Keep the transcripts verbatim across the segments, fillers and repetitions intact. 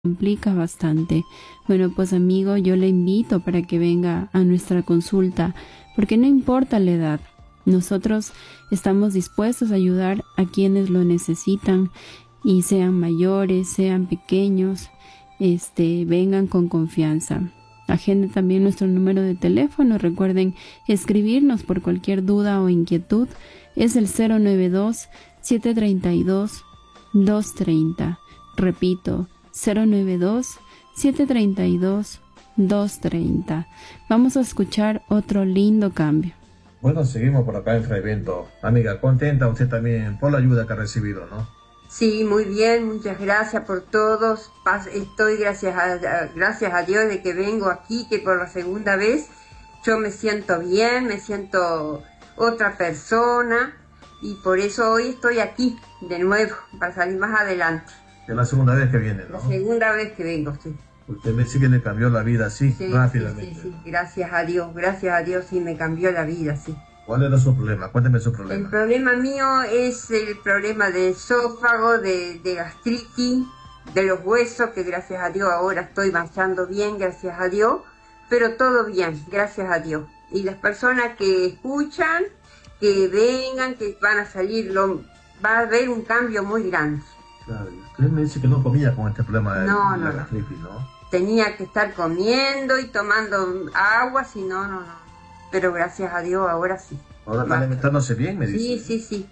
complica bastante. Bueno, pues amigo, yo le invito para que venga a nuestra consulta, porque no importa la edad, nosotros estamos dispuestos a ayudar a quienes lo necesitan, y sean mayores, sean pequeños, este, vengan con confianza. Agenden también nuestro número de teléfono. Recuerden escribirnos por cualquier duda o inquietud. Es el cero nueve dos, siete tres dos, dos tres cero. Repito, cero nueve dos, siete tres dos, dos tres cero. Vamos a escuchar otro lindo cambio. Bueno, seguimos por acá en Fray Bento. Amiga, contenta usted también por la ayuda que ha recibido, ¿no? Sí, muy bien, muchas gracias por todos. Estoy gracias a, gracias a Dios de que vengo aquí, que por la segunda vez yo me siento bien, me siento otra persona, y por eso hoy estoy aquí de nuevo, para salir más adelante. Es la segunda vez que viene, ¿no? La segunda vez que vengo, sí. Usted me sí que le cambió la vida así, sí rápidamente. Sí, sí, sí, gracias a Dios, gracias a Dios sí me cambió la vida, sí. ¿Cuál era su problema? Cuénteme su problema. El problema mío es el problema de esófago, de, de gastritis, de los huesos, que gracias a Dios ahora estoy marchando bien, gracias a Dios, pero todo bien, gracias a Dios. Y las personas que escuchan, que vengan, que van a salir, lo, va a haber un cambio muy grande. Claro, usted me dice que no comía con este problema de, no, de no, la gastritis, ¿no? Tenía que estar comiendo y tomando agua, si no, no, no. Pero gracias a Dios ahora sí. Ahora está alimentándose bien, me dice. Sí, sí, sí.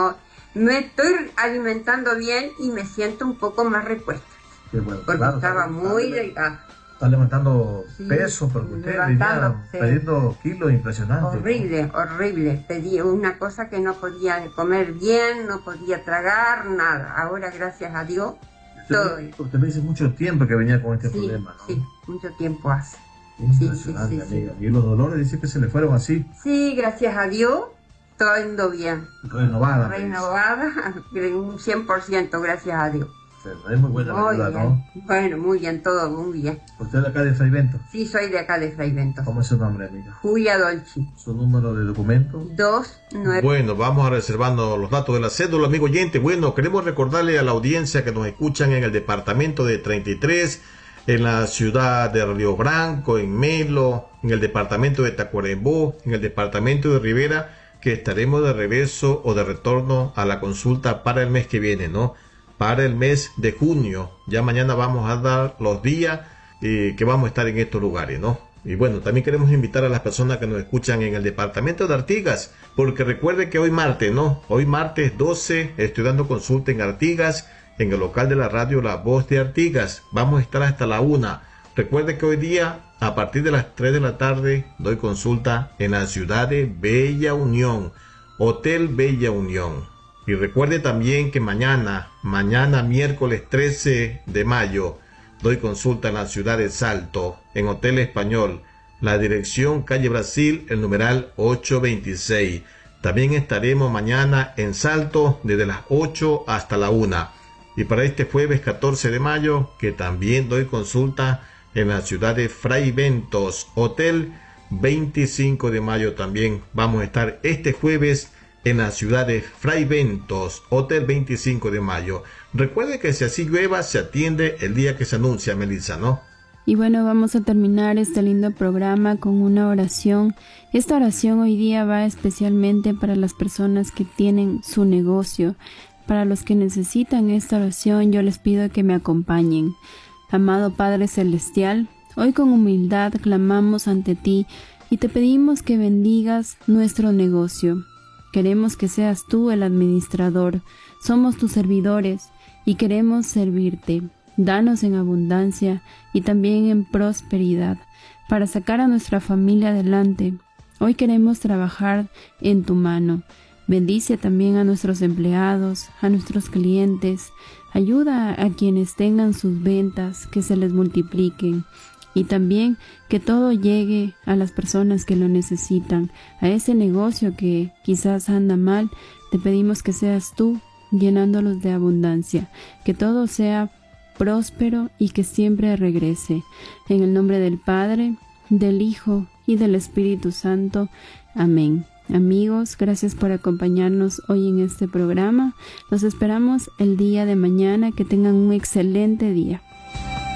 Me estoy alimentando bien y me siento un poco más repuesta. Qué bueno. Porque claro, estaba está, muy está, delgada. Está levantando sí, peso, porque usted venía sí. perdiendo kilos impresionantes. Horrible, ¿no? horrible. Pedí una cosa que no podía comer bien, no podía tragar, nada. Ahora, gracias a Dios, usted todo. Me, usted me dice mucho tiempo que venía con este sí, problema, ¿no? Sí, mucho tiempo hace. Sí, sí, sí, amiga. Sí. Y los dolores dice que se le fueron así. Sí, gracias a Dios, todo ando bien. Renovada. Renovada, un cien por ciento, gracias a Dios. Es muy buena la ayuda, ¿no? Bueno, muy bien, todo muy bien. ¿Usted es de acá de Fray Bento? Sí, soy de acá de Fray Bento. ¿Cómo es su nombre, amiga? Julia Dolci. ¿Su número de documento? Dos, nueve. Bueno, vamos a reservando los datos de la cédula, amigo oyente. Bueno, queremos recordarle a la audiencia que nos escuchan en el departamento de treinta y tres, en la ciudad de Río Branco, en Melo, en el departamento de Tacuarembó, en el departamento de Rivera, que estaremos de regreso o de retorno a la consulta para el mes que viene, ¿no? Para el mes de junio. Ya mañana vamos a dar los días eh, que vamos a estar en estos lugares, ¿no? Y bueno, también queremos invitar a las personas que nos escuchan en el departamento de Artigas, porque recuerde que hoy martes, ¿no? Hoy martes doce, estoy dando consulta en Artigas, en el local de la radio La Voz de Artigas. Vamos a estar hasta la una. Recuerde que hoy día, a partir de las tres de la tarde, doy consulta en la ciudad de Bella Unión, Hotel Bella Unión. Y recuerde también que mañana, mañana miércoles trece de mayo, doy consulta en la ciudad de Salto, en Hotel Español, la dirección calle Brasil, el numeral ochocientos veintiséis. También estaremos mañana en Salto desde las ocho hasta la una. Y para este jueves catorce de mayo, que también doy consulta en la ciudad de Fray Bentos, Hotel veinticinco de mayo también. Vamos a estar este jueves en la ciudad de Fray Bentos, Hotel veinticinco de mayo. Recuerde que si así llueva, se atiende el día que se anuncia, Melissa, ¿no? Y bueno, vamos a terminar este lindo programa con una oración. Esta oración hoy día va especialmente para las personas que tienen su negocio. Para los que necesitan esta oración, yo les pido que me acompañen. Amado Padre Celestial, hoy con humildad clamamos ante ti y te pedimos que bendigas nuestro negocio. Queremos que seas tú el administrador. Somos tus servidores y queremos servirte. Danos en abundancia y también en prosperidad para sacar a nuestra familia adelante. Hoy queremos trabajar en tu mano. Bendice también a nuestros empleados, a nuestros clientes. Ayuda a quienes tengan sus ventas, que se les multipliquen. Y también que todo llegue a las personas que lo necesitan. A ese negocio que quizás anda mal, te pedimos que seas tú llenándolos de abundancia. Que todo sea próspero y que siempre regrese. En el nombre del Padre, del Hijo y del Espíritu Santo. Amén. Amigos, gracias por acompañarnos hoy en este programa. Los esperamos el día de mañana. Que tengan un excelente día.